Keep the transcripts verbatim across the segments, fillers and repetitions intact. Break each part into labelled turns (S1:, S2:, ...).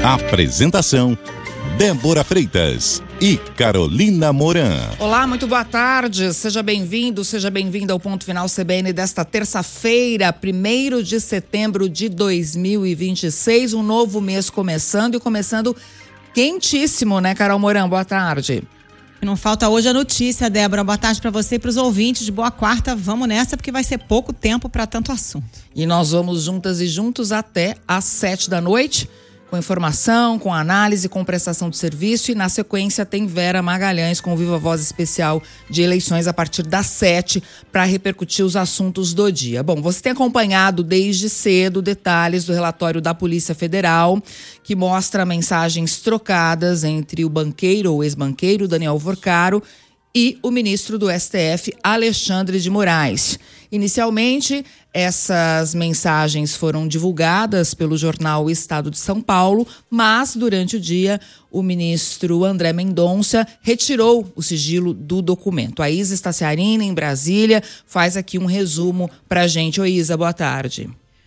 S1: Apresentação: Débora Freitas e Carolina Moran.
S2: Olá, muito boa tarde. Seja bem-vindo, seja bem-vinda ao Ponto Final C B N desta terça-feira, primeiro de setembro de dois mil e vinte e seis. Um novo mês começando e começando quentíssimo, né, Carol Moran? Boa tarde.
S3: Não falta hoje a notícia, Débora. Boa tarde para você e para os ouvintes. Boa quarta. Vamos nessa, porque vai ser pouco tempo para tanto assunto.
S2: E nós vamos juntas e juntos até às sete da noite, com informação, com análise, com prestação de serviço. E na sequência tem Vera Magalhães com Viva Voz especial de eleições a partir das sete para repercutir os assuntos do dia. Bom, você tem acompanhado desde cedo detalhes do relatório da Polícia Federal, que mostra mensagens trocadas entre o banqueiro ou ex-banqueiro Daniel Vorcaro e o ministro do S T F, Alexandre de Moraes. Inicialmente, essas mensagens foram divulgadas pelo jornal Estado de São Paulo, mas durante o dia o ministro André Mendonça retirou o sigilo do documento. A Isa Staciarina, em Brasília, faz aqui um resumo pra gente. Oi, Isa, boa tarde.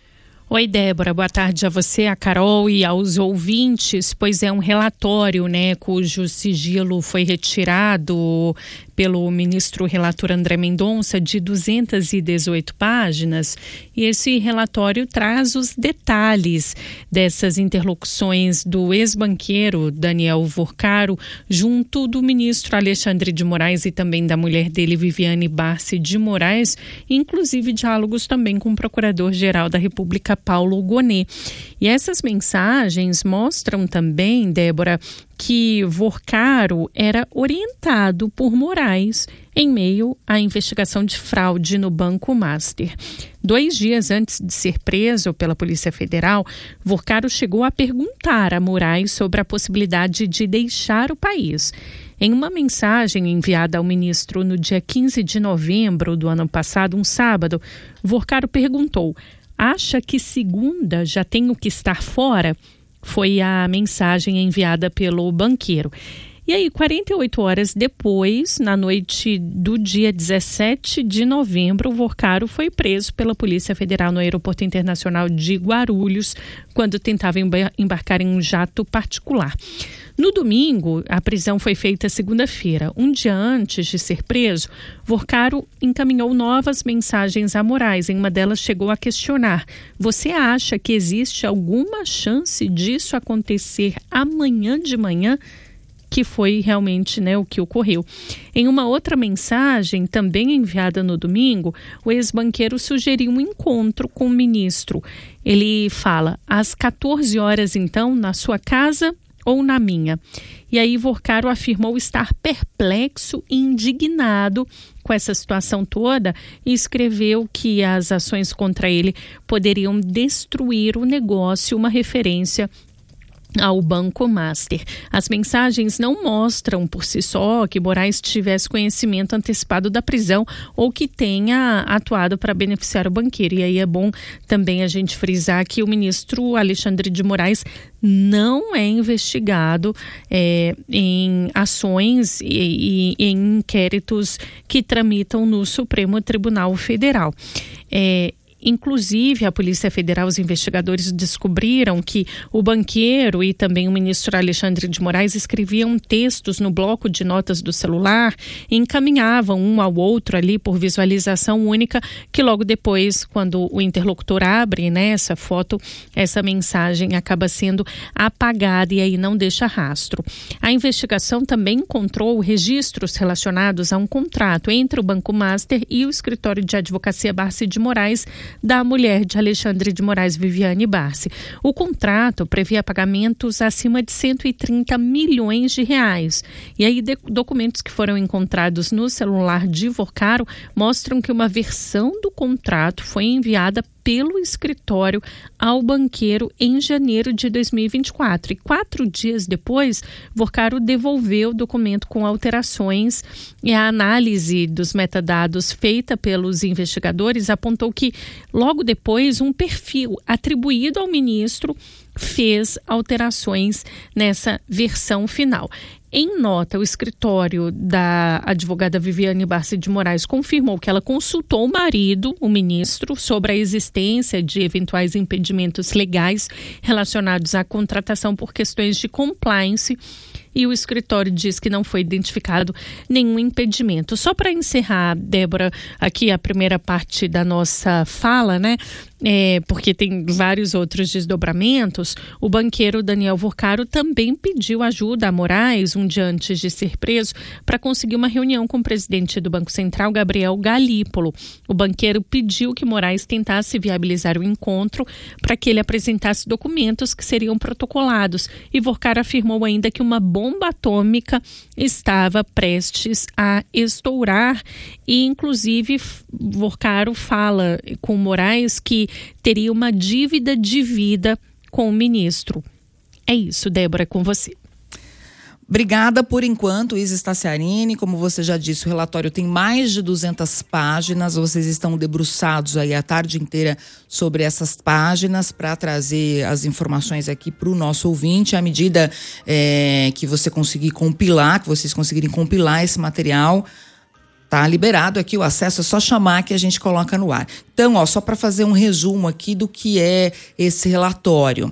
S4: Oi, Débora, boa tarde a você, a Carol e aos ouvintes. Pois é, um relatório, né, cujo sigilo foi retirado pelo ministro relator André Mendonça, de duzentas e dezoito páginas, e esse relatório traz os detalhes dessas interlocuções do ex-banqueiro Daniel Vorcaro junto do ministro Alexandre de Moraes e também da mulher dele, Viviane Barsi de Moraes, inclusive diálogos também com o Procurador-Geral da República, Paulo Gonet. E essas mensagens mostram também, Débora, que Vorcaro era orientado por Moraes em meio à investigação de fraude no Banco Master. Dois dias antes de ser preso pela Polícia Federal, Vorcaro chegou a perguntar a Moraes sobre a possibilidade de deixar o país. Em uma mensagem enviada ao ministro no dia quinze de novembro do ano passado, um sábado, Vorcaro perguntou: "Acha que segunda já tenho que estar fora?" Foi a mensagem enviada pelo banqueiro. E aí, quarenta e oito horas depois, na noite do dia dezessete de novembro, Vorcaro foi preso pela Polícia Federal no Aeroporto Internacional de Guarulhos, quando tentava embarcar em um jato particular. No domingo, a prisão foi feita segunda-feira. Um dia antes de ser preso, Vorcaro encaminhou novas mensagens a Moraes. Em uma delas chegou a questionar: "Você acha que existe alguma chance disso acontecer amanhã de manhã?" Que foi realmente, né, o que ocorreu. Em uma outra mensagem, também enviada no domingo, o ex-banqueiro sugeriu um encontro com o ministro. Ele fala: "Às quatorze horas, então, na sua casa ou na minha?" E aí Vorcaro afirmou estar perplexo e indignado com essa situação toda e escreveu que as ações contra ele poderiam destruir o negócio, uma referência ao Banco Master. As mensagens não mostram por si só que Moraes tivesse conhecimento antecipado da prisão ou que tenha atuado para beneficiar o banqueiro. E aí é bom também a gente frisar que o ministro Alexandre de Moraes não é investigado é, em ações e, e em inquéritos que tramitam no Supremo Tribunal Federal. É, Inclusive, a Polícia Federal, os investigadores descobriram que o banqueiro e também o ministro Alexandre de Moraes escreviam textos no bloco de notas do celular e encaminhavam um ao outro ali por visualização única, que logo depois, quando o interlocutor abre, né, essa foto, essa mensagem acaba sendo apagada e aí não deixa rastro. A investigação também encontrou registros relacionados a um contrato entre o Banco Master e o escritório de advocacia Barsi de Moraes, da mulher de Alexandre de Moraes, Viviane Barsi. O contrato previa pagamentos acima de cento e trinta milhões de reais. E aí, de, documentos que foram encontrados no celular de Vorcaro mostram que uma versão do contrato foi enviada pelo escritório ao banqueiro em janeiro de dois mil e vinte e quatro. E quatro dias depois, Vorcaro devolveu o documento com alterações e a análise dos metadados feita pelos investigadores apontou que, logo depois, um perfil atribuído ao ministro fez alterações nessa versão final. Em nota, o escritório da advogada Viviane Barsi de Moraes confirmou que ela consultou o marido, o ministro, sobre a existência de eventuais impedimentos legais relacionados à contratação por questões de compliance, e o escritório diz que não foi identificado nenhum impedimento. Só para encerrar, Débora, aqui a primeira parte da nossa fala, né? É, porque tem vários outros desdobramentos, o banqueiro Daniel Vorcaro também pediu ajuda a Moraes, um dia antes de ser preso, para conseguir uma reunião com o presidente do Banco Central, Gabriel Galípolo. O banqueiro pediu que Moraes tentasse viabilizar o encontro para que ele apresentasse documentos que seriam protocolados, e Vorcaro afirmou ainda que uma bomba atômica estava prestes a estourar, e inclusive Vorcaro fala com Moraes que teria uma dívida de vida com o ministro. É isso, Débora, é com você.
S2: Obrigada por enquanto, Isa Staciarini. Como você já disse, o relatório tem mais de duzentas páginas. Vocês estão debruçados aí a tarde inteira sobre essas páginas para trazer as informações aqui para o nosso ouvinte. À medida é, que você conseguir compilar, que vocês conseguirem compilar esse material, tá liberado aqui o acesso, é só chamar que a gente coloca no ar. Então, ó, só para fazer um resumo aqui do que é esse relatório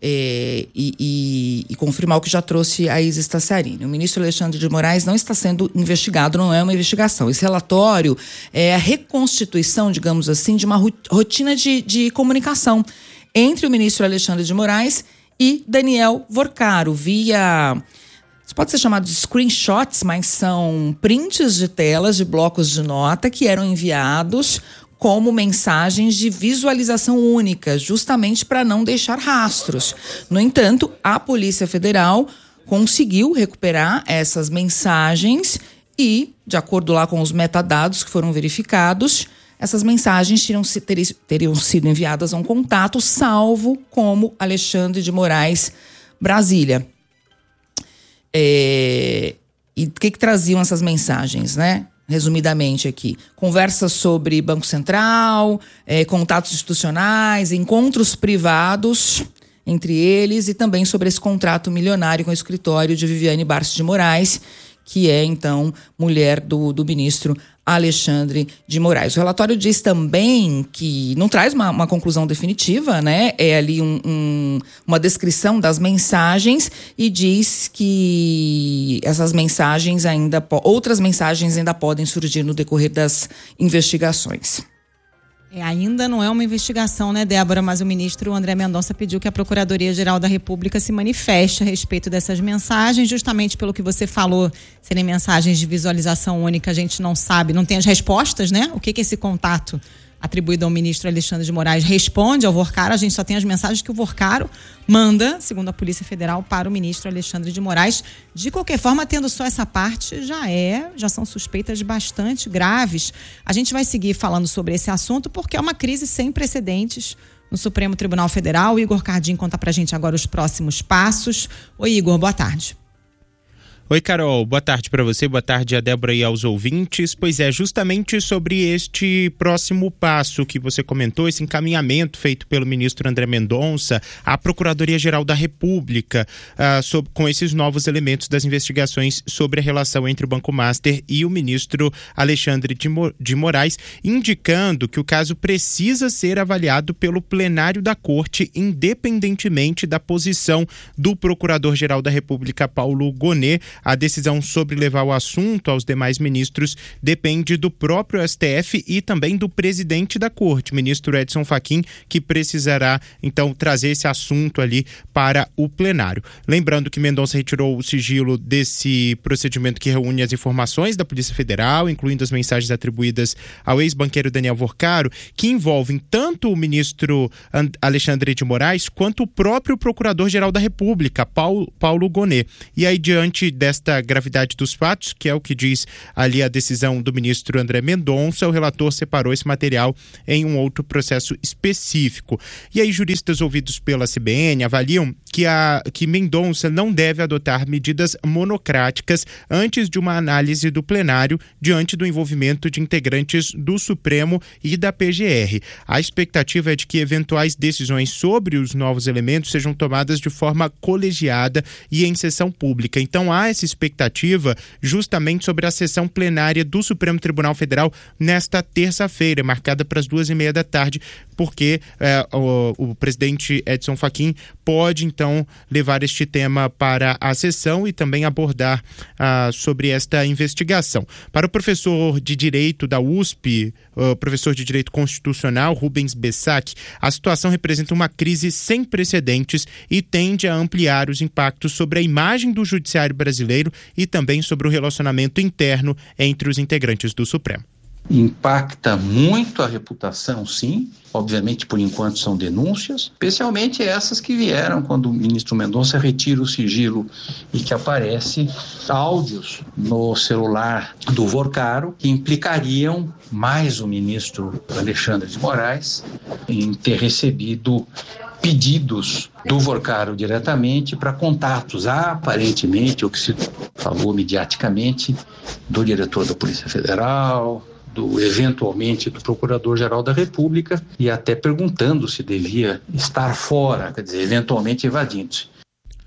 S2: é, e, e, e confirmar o que já trouxe a Isa Staciarini. O ministro Alexandre de Moraes não está sendo investigado, não é uma investigação. Esse relatório é a reconstituição, digamos assim, de uma rotina de, de comunicação entre o ministro Alexandre de Moraes e Daniel Vorcaro, via... Isso pode ser chamado de screenshots, mas são prints de telas de blocos de nota que eram enviados como mensagens de visualização única, justamente para não deixar rastros. No entanto, a Polícia Federal conseguiu recuperar essas mensagens e, de acordo lá com os metadados que foram verificados, essas mensagens teriam, teriam sido enviadas a um contato salvo como Alexandre de Moraes, Brasília. É, e o que, que traziam essas mensagens, né? Resumidamente aqui. Conversas sobre Banco Central, é, contatos institucionais, encontros privados entre eles e também sobre esse contrato milionário com o escritório de Viviane Barsi de Moraes, que é, então, mulher do, do ministro Alexandre de Moraes. O relatório diz também que não traz uma, uma conclusão definitiva, né? É ali um, um, uma descrição das mensagens e diz que essas mensagens ainda, outras mensagens ainda podem surgir no decorrer das investigações.
S3: É, ainda não é uma investigação, né, Débora? Mas o ministro André Mendonça pediu que a Procuradoria-Geral da República se manifeste a respeito dessas mensagens, justamente pelo que você falou, serem mensagens de visualização única, a gente não sabe, não tem as respostas, né? O que que esse contato atribuído ao ministro Alexandre de Moraes responde ao Vorcaro? A gente só tem as mensagens que o Vorcaro manda, segundo a Polícia Federal, para o ministro Alexandre de Moraes. De qualquer forma, tendo só essa parte, já é, já são suspeitas bastante graves. A gente vai seguir falando sobre esse assunto porque é uma crise sem precedentes no Supremo Tribunal Federal. O Igor Cardim conta pra gente agora os próximos passos. Oi, Igor, boa tarde.
S5: Oi, Carol, boa tarde para você, boa tarde a Débora e aos ouvintes. Pois é, justamente sobre este próximo passo que você comentou, esse encaminhamento feito pelo ministro André Mendonça à Procuradoria-Geral da República uh, sobre, com esses novos elementos das investigações sobre a relação entre o Banco Master e o ministro Alexandre de, Mo- de Moraes, indicando que o caso precisa ser avaliado pelo plenário da Corte, independentemente da posição do Procurador-Geral da República, Paulo Gonet. A decisão sobre levar o assunto aos demais ministros depende do próprio S T F e também do presidente da Corte, ministro Edson Fachin, que precisará, então, trazer esse assunto ali para o plenário. Lembrando que Mendonça retirou o sigilo desse procedimento que reúne as informações da Polícia Federal, incluindo as mensagens atribuídas ao ex-banqueiro Daniel Vorcaro, que envolvem tanto o ministro Alexandre de Moraes quanto o próprio Procurador-Geral da República, Paulo, Paulo Gonet. E aí, diante desta gravidade dos fatos, que é o que diz ali a decisão do ministro André Mendonça, o relator separou esse material em um outro processo específico. E aí, juristas ouvidos pela C B N avaliam que, a, que Mendonça não deve adotar medidas monocráticas antes de uma análise do plenário diante do envolvimento de integrantes do Supremo e da P G R. A expectativa é de que eventuais decisões sobre os novos elementos sejam tomadas de forma colegiada e em sessão pública. Então, há essa expectativa justamente sobre a sessão plenária do Supremo Tribunal Federal nesta terça-feira, marcada para as duas e meia da tarde, porque é, o, o presidente Edson Fachin pode, então, levar este tema para a sessão e também abordar ah, sobre esta investigação. Para o professor de Direito da U S P, o professor de Direito Constitucional, Rubens Bessac, a situação representa uma crise sem precedentes e tende a ampliar os impactos sobre a imagem do judiciário brasileiro e também sobre o relacionamento interno entre os integrantes do Supremo.
S6: Impacta muito a reputação, sim. Obviamente, por enquanto, são denúncias, especialmente essas que vieram quando o ministro Mendonça retira o sigilo e que aparece áudios no celular do Vorcaro que implicariam mais o ministro Alexandre de Moraes em ter recebido pedidos do Vorcaro diretamente para contatos, aparentemente, o que se falou mediaticamente, do diretor da Polícia Federal, do, eventualmente do Procurador-Geral da República, e até perguntando se devia estar fora, quer dizer, eventualmente evadindo-se.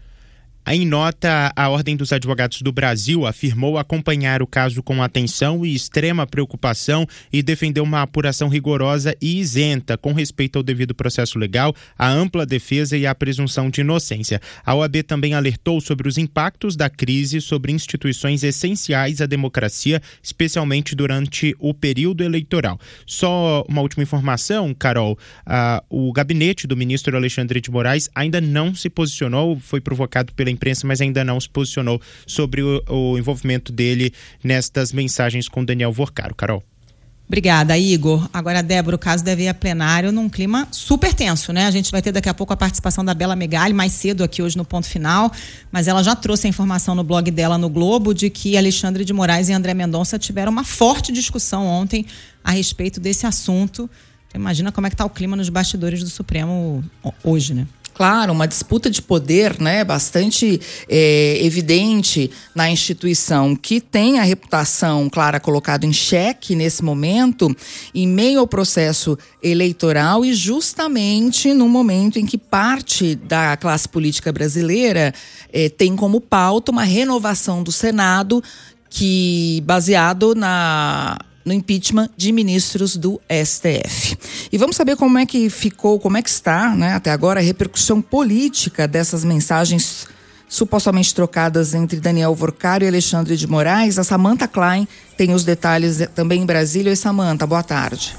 S5: Em nota, a Ordem dos Advogados do Brasil afirmou acompanhar o caso com atenção e extrema preocupação e defendeu uma apuração rigorosa e isenta com respeito ao devido processo legal, à ampla defesa e à presunção de inocência. A O A B também alertou sobre os impactos da crise sobre instituições essenciais à democracia, especialmente durante o período eleitoral. Só uma última informação, Carol, uh, o gabinete do ministro Alexandre de Moraes ainda não se posicionou, foi provocado pela imprensa, mas ainda não se posicionou sobre o, o envolvimento dele nestas mensagens com Daniel Vorcaro. Carol.
S3: Obrigada, Igor. Agora, Débora, o caso deve ir a plenário num clima super tenso, né? A gente vai ter daqui a pouco a participação da Bela Megali, mais cedo aqui hoje no Ponto Final, mas ela já trouxe a informação no blog dela no Globo de que Alexandre de Moraes e André Mendonça tiveram uma forte discussão ontem a respeito desse assunto. Imagina como é que está o clima nos bastidores do Supremo hoje, né?
S2: Claro, uma disputa de poder, né, bastante é, evidente na instituição, que tem a reputação, Clara, colocada em xeque nesse momento, em meio ao processo eleitoral e justamente no momento em que parte da classe política brasileira é, tem como pauta uma renovação do Senado, que baseado na... no impeachment de ministros do S T F. E vamos saber como é que ficou, como é que está, né, até agora, a repercussão política dessas mensagens supostamente trocadas entre Daniel Vorcaro e Alexandre de Moraes. A Samantha Klein tem os detalhes também em Brasília. Oi, Samantha, boa tarde.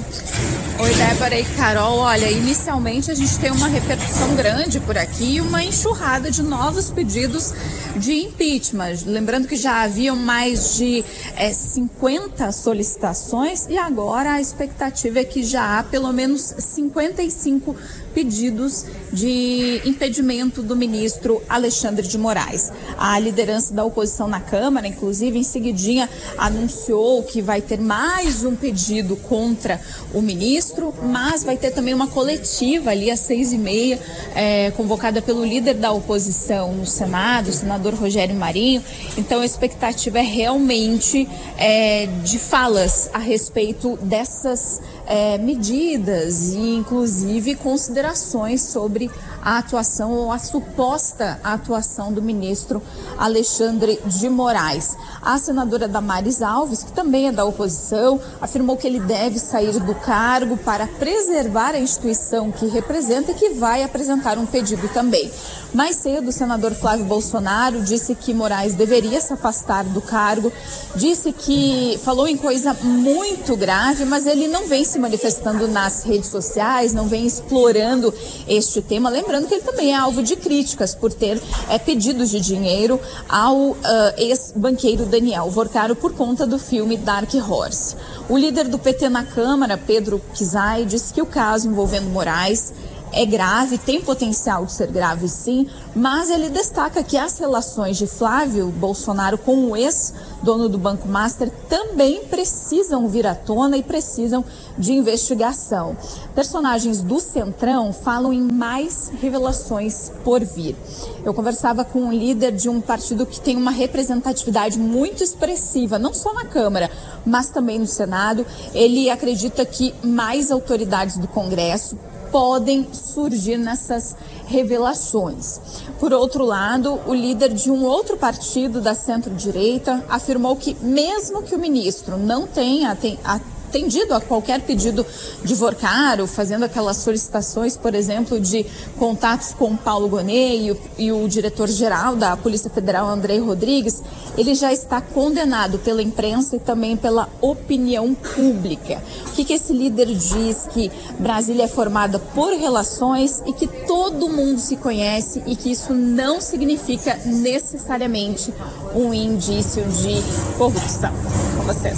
S7: Oi, Débora e Carol. Olha, inicialmente a gente tem uma repercussão grande por aqui e uma enxurrada de novos pedidos de impeachment. Lembrando que já haviam mais de é, cinquenta solicitações e agora a expectativa é que já há pelo menos cinquenta e cinco pedidos de impedimento do ministro Alexandre de Moraes. A liderança da oposição na Câmara, inclusive, em seguidinha anunciou que vai ter mais um pedido contra o ministro, mas vai ter também uma coletiva ali às seis e meia, é, convocada pelo líder da oposição no Senado, o senador Rogério Marinho. Então a expectativa é realmente é, de falas a respeito dessas é, medidas e inclusive considerações sobre a atuação ou a suposta atuação do ministro Alexandre de Moraes. A senadora Damares Alves, que também é da oposição, afirmou que ele deve sair do cargo para preservar a instituição que representa e que vai apresentar um pedido também. Mais cedo, o senador Flávio Bolsonaro disse que Moraes deveria se afastar do cargo, disse que falou em coisa muito grave, mas ele não vem se manifestando nas redes sociais, não vem explorando este tema, lembrando que ele também é alvo de críticas por ter é, pedidos de dinheiro ao uh, ex-banqueiro Daniel Vorcaro por conta do filme Dark Horse. O líder do P T na Câmara, Pedro Kizai, disse que o caso envolvendo Moraes é grave, tem potencial de ser grave sim, mas ele destaca que as relações de Flávio Bolsonaro com o ex-dono do Banco Master também precisam vir à tona e precisam de investigação. Personagens do Centrão falam em mais revelações por vir. Eu conversava com um líder de um partido que tem uma representatividade muito expressiva, não só na Câmara, mas também no Senado. Ele acredita que mais autoridades do Congresso podem surgir nessas revelações. Por outro lado, o líder de um outro partido da centro-direita afirmou que mesmo que o ministro não tenha atendido a qualquer pedido de Vorcaro, fazendo aquelas solicitações, por exemplo, de contatos com Paulo Gonet e o, e o diretor-geral da Polícia Federal, Andrei Rodrigues, ele já está condenado pela imprensa e também pela opinião pública. O que, que esse líder diz? Que Brasília é formada por relações e que todo mundo se conhece e que isso não significa necessariamente um indício de corrupção. Com vocês.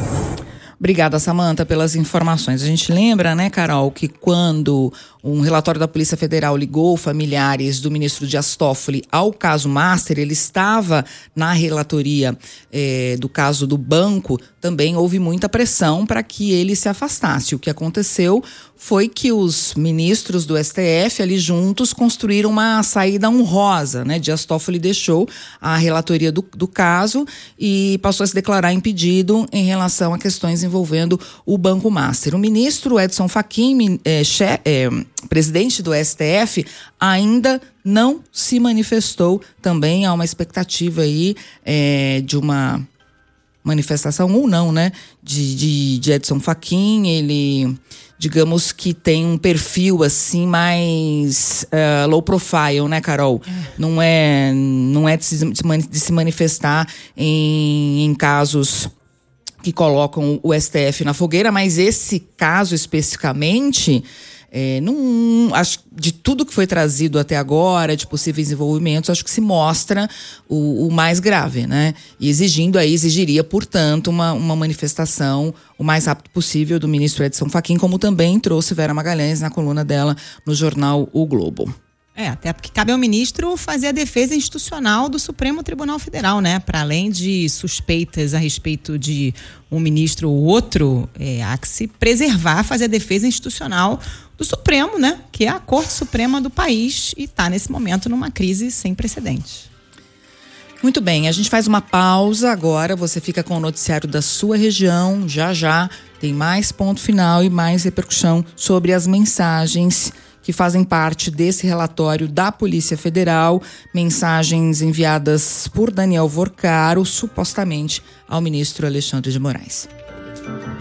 S2: Obrigada, Samanta, pelas informações. A gente lembra, né, Carol, que quando um relatório da Polícia Federal ligou familiares do ministro Dias Toffoli ao caso Master, ele estava na relatoria eh, do caso do banco, também houve muita pressão para que ele se afastasse. O que aconteceu foi que os ministros do S T F ali juntos construíram uma saída honrosa, né? Dias Toffoli deixou a relatoria do, do caso e passou a se declarar impedido em relação a questões envolvendo o Banco Master. O ministro Edson Fachin, é, che, é, presidente do S T F, ainda não se manifestou. Também há uma expectativa aí é, de uma manifestação ou não, né? De, de, de Edson Fachin. Ele, digamos que tem um perfil assim mais uh, low profile, né, Carol? É. Não é, não é de se, de se manifestar em, em casos que colocam o S T F na fogueira, mas esse caso especificamente, é, não, acho, de tudo que foi trazido até agora, de possíveis envolvimentos, acho que se mostra o, o mais grave, né? E exigindo aí, exigiria, portanto, uma, uma manifestação o mais rápido possível do ministro Edson Fachin, como também trouxe Vera Magalhães na coluna dela no jornal O Globo.
S3: É, até porque cabe ao ministro fazer a defesa institucional do Supremo Tribunal Federal, né? Para além de suspeitas a respeito de um ministro ou outro, é, há que se preservar, fazer a defesa institucional do Supremo, né? Que é a Corte Suprema do país e está nesse momento numa crise sem precedentes.
S2: Muito bem, a gente faz uma pausa agora, você fica com o noticiário da sua região, já já tem mais ponto final e mais repercussão sobre as mensagens que fazem parte desse relatório da Polícia Federal, mensagens enviadas por Daniel Vorcaro, supostamente ao ministro Alexandre de Moraes.